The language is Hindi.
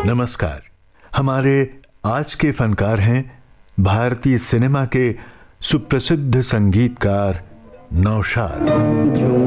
नमस्कार। हमारे आज के फनकार हैं भारतीय सिनेमा के सुप्रसिद्ध संगीतकार नौशाद।